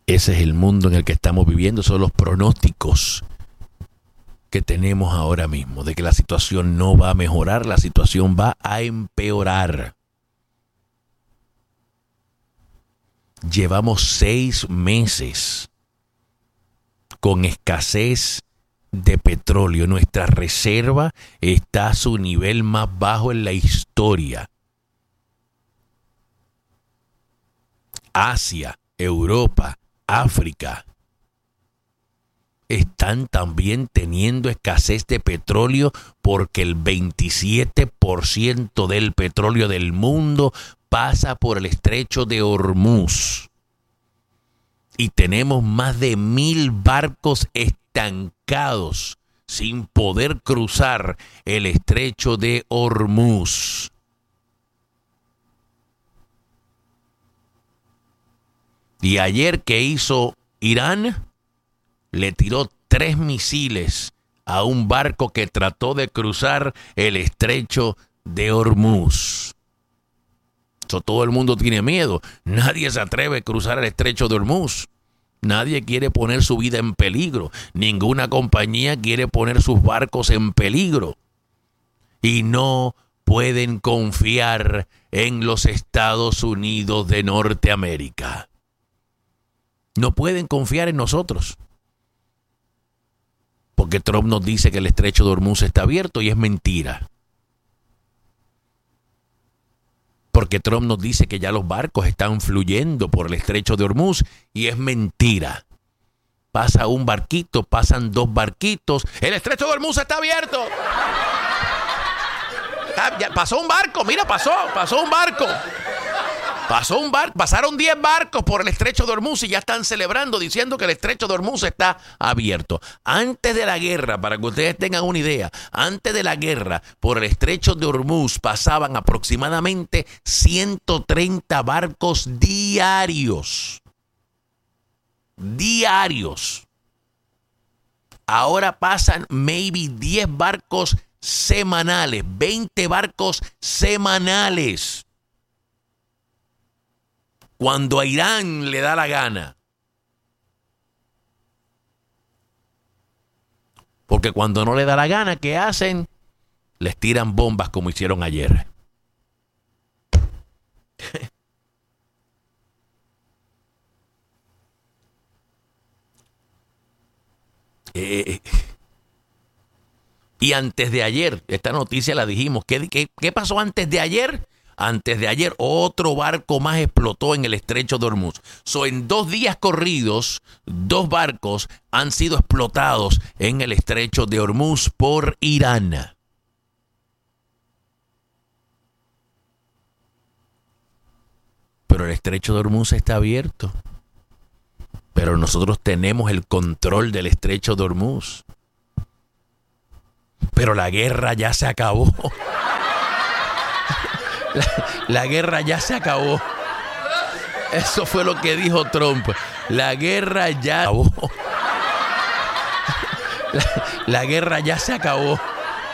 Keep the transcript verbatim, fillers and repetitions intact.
Ese es el mundo en el que estamos viviendo, son los pronósticos que tenemos ahora mismo, de que la situación no va a mejorar, la situación va a empeorar. Llevamos seis meses con escasez de petróleo. Nuestra reserva está a su nivel más bajo en la historia. Asia, Europa, África están también teniendo escasez de petróleo porque el veintisiete por ciento del petróleo del mundo pasa por el estrecho de Hormuz. Y tenemos más de mil barcos estancados sin poder cruzar el estrecho de Hormuz. Y ayer, ¿qué hizo Irán? Le tiró tres misiles a un barco que trató de cruzar el estrecho de Hormuz. So, todo el mundo tiene miedo. Nadie se atreve a cruzar el estrecho de Hormuz. Nadie quiere poner su vida en peligro. Ninguna compañía quiere poner sus barcos en peligro. Y no pueden confiar en los Estados Unidos de Norteamérica. No pueden confiar en nosotros. Porque Trump nos dice que el estrecho de Hormuz está abierto y es mentira. Porque Trump nos dice que ya los barcos están fluyendo por el estrecho de Hormuz y es mentira. Pasa un barquito, pasan dos barquitos. El estrecho de Hormuz está abierto. Ah, ya pasó un barco, mira, pasó, pasó un barco. Pasó un barco, pasaron diez barcos por el estrecho de Hormuz y ya están celebrando diciendo que el estrecho de Hormuz está abierto. Antes de la guerra, para que ustedes tengan una idea, antes de la guerra por el estrecho de Hormuz pasaban aproximadamente ciento treinta barcos diarios. Diarios. Ahora pasan maybe diez barcos semanales, veinte barcos semanales. Cuando a Irán le da la gana. Porque cuando no le da la gana, ¿qué hacen? Les tiran bombas como hicieron ayer. eh, y antes de ayer, esta noticia la dijimos. ¿Qué, qué, qué pasó antes de ayer? Antes de ayer, otro barco más explotó en el estrecho de Hormuz. So, en dos días corridos, dos barcos han sido explotados en el estrecho de Hormuz por Irán. Pero el estrecho de Hormuz está abierto. Pero nosotros tenemos el control del estrecho de Hormuz. Pero la guerra ya se acabó. La, la guerra ya se acabó. Eso fue lo que dijo Trump. La guerra ya acabó. La, la guerra ya se acabó.